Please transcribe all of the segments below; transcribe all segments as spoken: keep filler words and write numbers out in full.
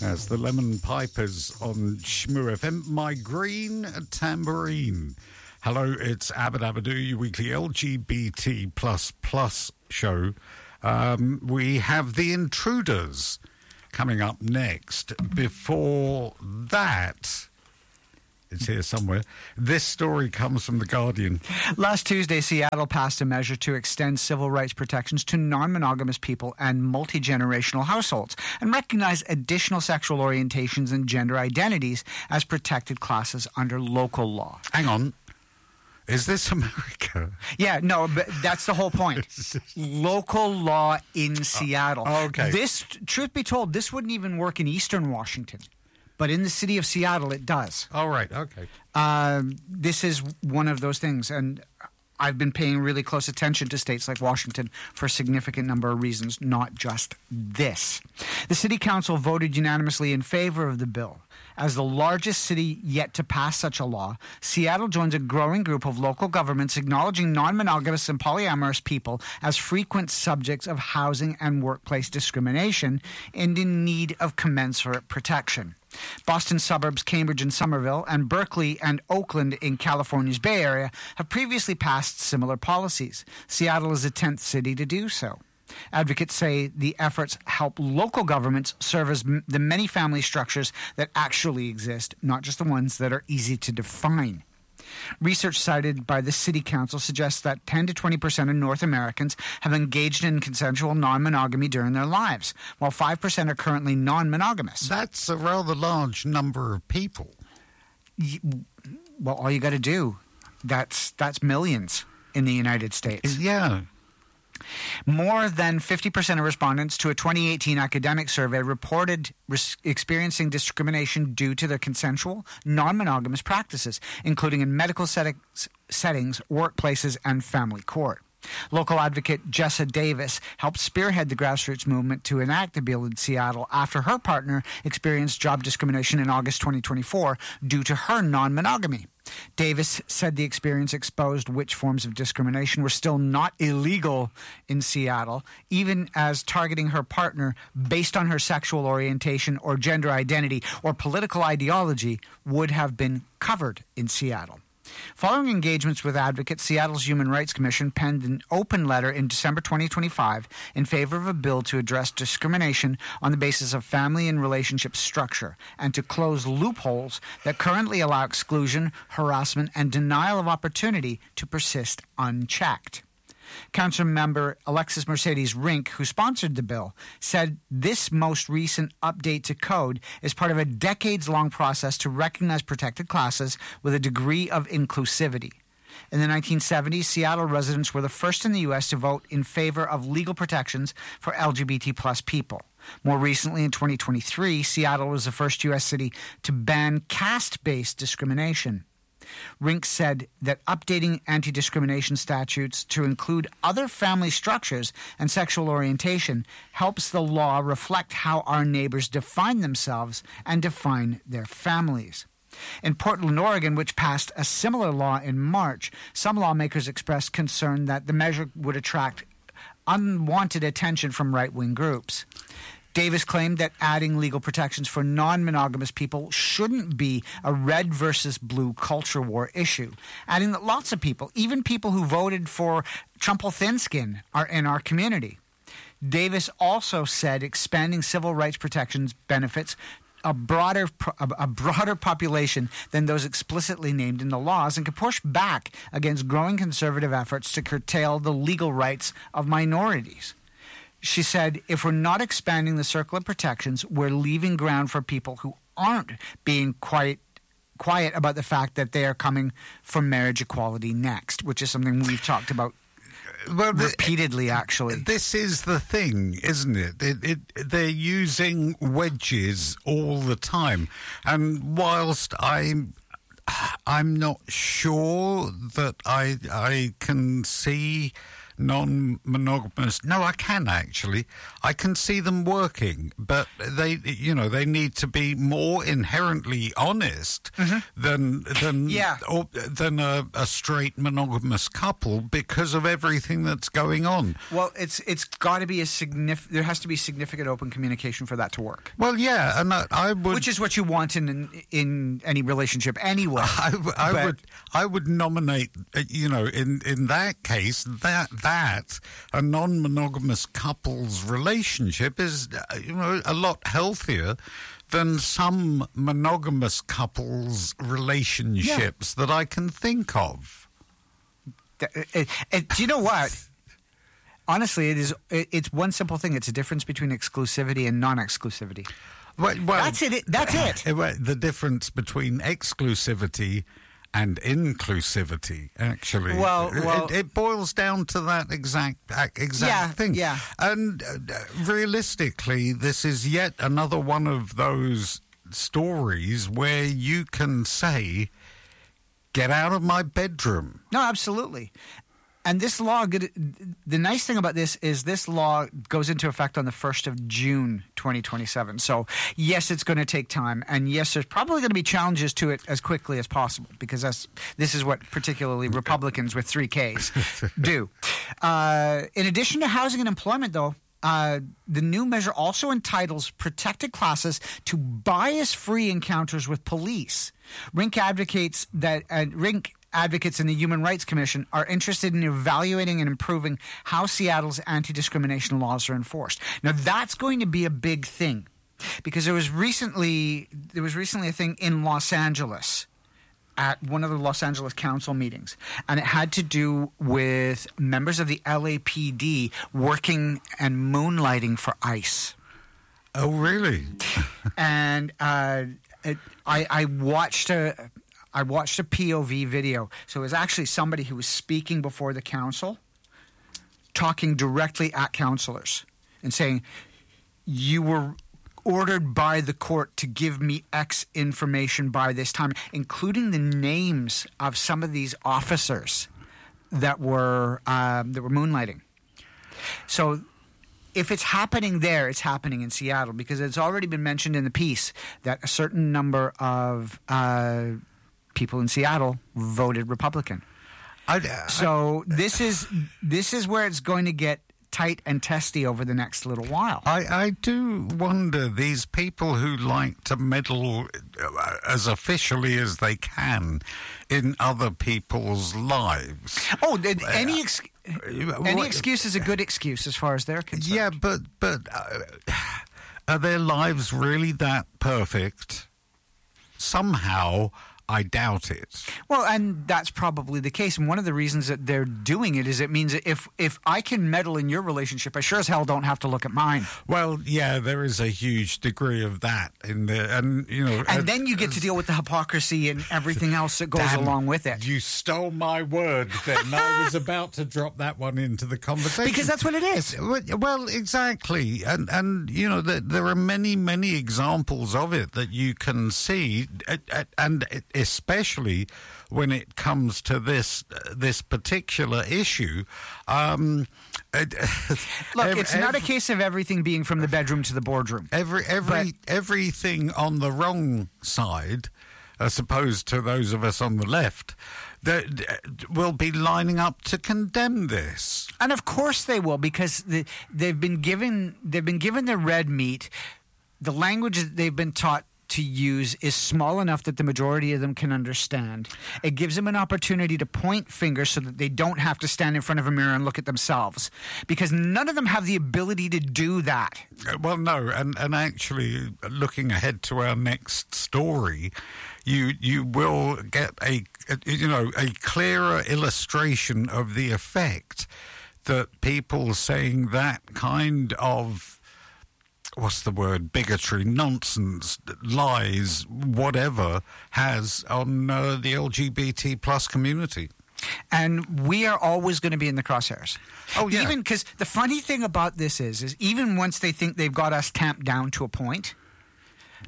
That's the Lemon Pipers on Shmoo F M. My Green Tambourine. Hello, it's Abba Dabba Doo, your weekly L G B T plus plus show. Um, we have The Intruders coming up next. Before that, it's here somewhere. This story comes from The Guardian. Last Tuesday, Seattle passed a measure to extend civil rights protections to non-monogamous people and multi-generational households and recognize additional sexual orientations and gender identities as protected classes under local law. Hang on. Is this America? Yeah, no, but that's the whole point. Local law in Seattle. Oh, okay. This, truth be told, this wouldn't even work in Eastern Washington. But in the city of Seattle, it does. All right, okay. Uh, this is one of those things, and I've been paying really close attention to states like Washington for a significant number of reasons, not just this. The city council voted unanimously in favor of the bill. As the largest city yet to pass such a law, Seattle joins a growing group of local governments acknowledging non-monogamous and polyamorous people as frequent subjects of housing and workplace discrimination and in need of commensurate protection. Boston suburbs, Cambridge and Somerville, and Berkeley and Oakland in California's Bay Area have previously passed similar policies. Seattle is the tenth city to do so. Advocates say the efforts help local governments serve as m- the many family structures that actually exist, not just the ones that are easy to define. Research cited by the City Council suggests that ten to twenty percent of North Americans have engaged in consensual non-monogamy during their lives, while five percent are currently non-monogamous. That's a rather large number of people. Y- well, all you got to do, that's that's millions in the United States. Yeah. More than fifty percent of respondents to a twenty eighteen academic survey reported res- experiencing discrimination due to their consensual, non-monogamous practices, including in medical settings, settings, workplaces, and family court. Local advocate Jessa Davis helped spearhead the grassroots movement to enact the bill in Seattle after her partner experienced job discrimination in August twenty twenty-four due to her non-monogamy. Davis said the experience exposed which forms of discrimination were still not illegal in Seattle, even as targeting her partner based on her sexual orientation or gender identity or political ideology would have been covered in Seattle. Following engagements with advocates, Seattle's Human Rights Commission penned an open letter in December twenty twenty-five in favor of a bill to address discrimination on the basis of family and relationship structure and to close loopholes that currently allow exclusion, harassment, and denial of opportunity to persist unchecked. Council member Alexis Mercedes Rink, who sponsored the bill, said this most recent update to code is part of a decades-long process to recognize protected classes with a degree of inclusivity. In the nineteen seventies, Seattle residents were the first in the U S to vote in favor of legal protections for L G B T plus people. More recently, in twenty twenty-three, Seattle was the first U S city to ban caste-based discrimination. Rink said that updating anti-discrimination statutes to include other family structures and sexual orientation helps the law reflect how our neighbors define themselves and define their families. In Portland, Oregon, which passed a similar law in March, some lawmakers expressed concern that the measure would attract unwanted attention from right-wing groups. Davis claimed that adding legal protections for non-monogamous people shouldn't be a red versus blue culture war issue, adding that lots of people, even people who voted for Trump thin skin, are in our community. Davis also said expanding civil rights protections benefits a broader a broader population than those explicitly named in the laws and could push back against growing conservative efforts to curtail the legal rights of minorities. She said, if we're not expanding the circle of protections, we're leaving ground for people who aren't being quite quiet about the fact that they are coming for marriage equality next, which is something we've talked about well, repeatedly, actually. This is the thing, isn't it? It, it? They're using wedges all the time. And whilst I'm, I'm not sure that I, I can see non-monogamous. No, I can actually. I can see them working, but they, you know, they need to be more inherently honest mm-hmm. than than yeah. or, than a, a straight monogamous couple because of everything that's going on. Well, it's it's got to be a signif- There has to be significant open communication for that to work. Well, yeah, and I, I would, which is what you want in in any relationship anyway. I, I but, would I would nominate, you know, in in that case that that a non-monogamous couple's relationship is, you know, a lot healthier than some monogamous couples' relationships yeah. that I can think of. It, it, it, do you know what? Honestly, it is. It, it's one simple thing. It's a difference between exclusivity and non-exclusivity. Well, well, that's it. That's it. The difference between exclusivity and inclusivity, actually. Well, well it, it boils down to that exact exact yeah, thing. Yeah. And uh, realistically, this is yet another one of those stories where you can say, "Get out of my bedroom." No, absolutely. And this law, the nice thing about this is this law goes into effect on the first of June, twenty twenty-seven. So, yes, it's going to take time. And, yes, there's probably going to be challenges to it as quickly as possible because that's, this is what particularly Republicans with three Ks do. Uh, in addition to housing and employment, though, uh, the new measure also entitles protected classes to bias-free encounters with police. Rink advocates that uh, Rink advocates in the Human Rights Commission are interested in evaluating and improving how Seattle's anti-discrimination laws are enforced. Now, that's going to be a big thing because there was recently there was recently a thing in Los Angeles at one of the Los Angeles council meetings, and it had to do with members of the L A P D working and moonlighting for ICE. Oh, really? and uh, it, I, I watched a... I watched a P O V video. So it was actually somebody who was speaking before the council, talking directly at councillors and saying, you were ordered by the court to give me X information by this time, including the names of some of these officers that were um, that were moonlighting. So if it's happening there, it's happening in Seattle because it's already been mentioned in the piece that a certain number of uh, people in Seattle voted Republican. I, I, so this is this is where it's going to get tight and testy over the next little while. I, I do wonder, these people who like to meddle as officially as they can in other people's lives. Oh, any ex- any excuse is a good excuse as far as they're concerned. Yeah, but but uh, are their lives really that perfect? Somehow, I doubt it. Well, and that's probably the case. And one of the reasons that they're doing it is it means that if, if I can meddle in your relationship, I sure as hell don't have to look at mine. Well, yeah, there is a huge degree of that in there. And, you know. And uh, then you get to deal with the hypocrisy and everything else that goes damn, along with it. You stole my word then. I was about to drop that one into the conversation. Because that's what it is. Well, exactly. And, and you know, there, there are many, many examples of it that you can see. And it, especially when it comes to this uh, this particular issue. Um, Look, ev- it's ev- not a case of everything being from the bedroom to the boardroom. Every every but, everything on the wrong side, as opposed to those of us on the left, that will be lining up to condemn this. And of course they will, because the, they've been given they've been given the red meat. The language that they've been taught to use is small enough that the majority of them can understand. It gives them an opportunity to point fingers so that they don't have to stand in front of a mirror and look at themselves, because none of them have the ability to do that. Well, no, and, and actually, looking ahead to our next story, you you will get a, a you know a clearer illustration of the effect that people saying that kind of, what's the word, bigotry, nonsense, lies, whatever, has on uh, the L G B T plus community. And we are always going to be in the crosshairs. Oh, yeah. Even because the funny thing about this is, is even once they think they've got us tamped down to a point,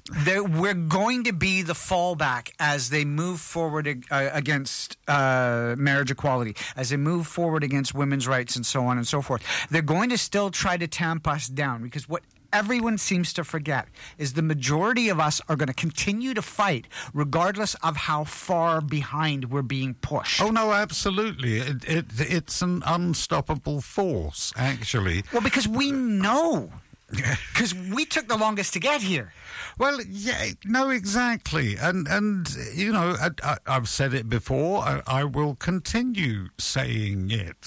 They're, we're going to be the fallback as they move forward uh, against uh, marriage equality, as they move forward against women's rights and so on and so forth. They're going to still try to tamp us down because what everyone seems to forget is the majority of us are going to continue to fight regardless of how far behind we're being pushed. Oh, no, absolutely. It, it, it's an unstoppable force, actually. Well, because we know. Because we took the longest to get here. Well, yeah, no, exactly. And, and you know, I, I, I've said it before. I, I will continue saying it.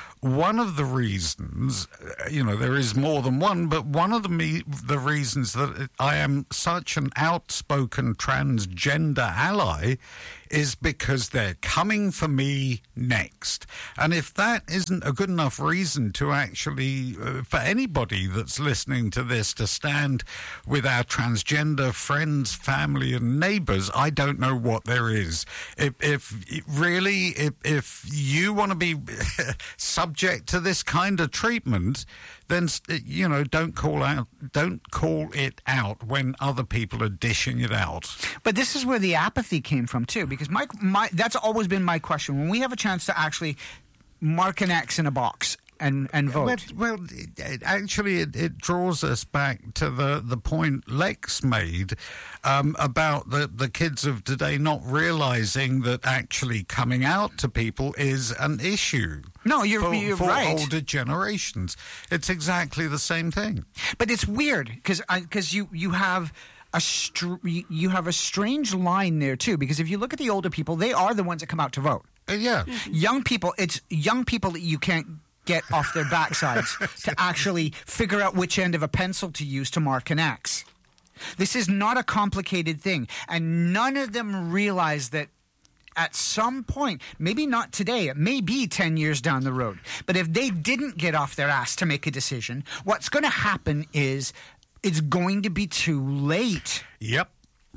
One of the reasons, you know, there is more than one, but one of the me, the reasons that I am such an outspoken transgender ally is because they're coming for me next. And if that isn't a good enough reason to actually, uh, for anybody that's listening to this, to stand with our transgender friends, family and neighbours, I don't know what there is. If, if really, if, if you want to be subject to this kind of treatment, then, you know, don't call out, don't call it out when other people are dishing it out. But this is where the apathy came from too, because my, my that's always been my question. When we have a chance to actually mark an X in a box and, and vote. Well, well it, actually, it, it draws us back to the, the point Lex made um, about the, the kids of today not realising that actually coming out to people is an issue. No, you're, for, you're for right. older generations. It's exactly the same thing. But it's weird because because you, you have a str- you have a strange line there too, because if you look at the older people, they are the ones that come out to vote. Uh, yeah. Young people, it's young people that you can't get off their backsides to actually figure out which end of a pencil to use to mark an X. This is not a complicated thing, and none of them realize that at some point, maybe not today, it may be ten years down the road, but if they didn't get off their ass to make a decision, what's going to happen is it's going to be too late. Yep.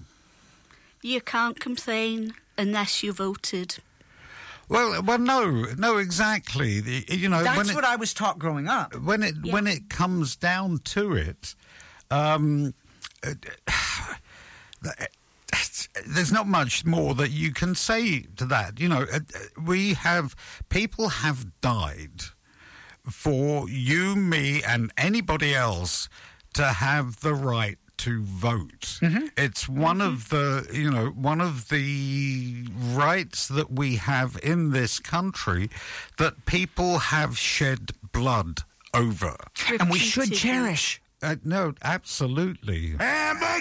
You can't complain unless you voted. Well, well, no, no, exactly. The, you know, That's when it, what I was taught growing up. When it Yeah. when it comes down to it, um, there's not much more that you can say to that. You know, we have people have died for you, me, and anybody else to have the right to vote. Mm-hmm. It's one mm-hmm. of the, you know, one of the rights that we have in this country that people have shed blood over. And we should cherish. Uh, no, absolutely. Amber